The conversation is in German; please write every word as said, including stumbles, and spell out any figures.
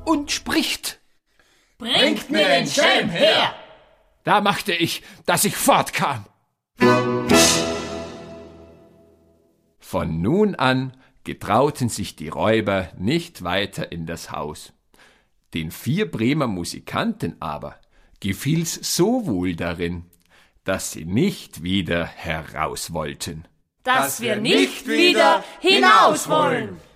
und spricht: »Bringt mir den Schelm her!« Da machte ich, dass ich fortkam. Von nun an getrauten sich die Räuber nicht weiter in das Haus. Den vier Bremer Musikanten aber gefiel's so wohl darin, dass sie nicht wieder heraus wollten. Dass wir nicht wieder hinaus wollen.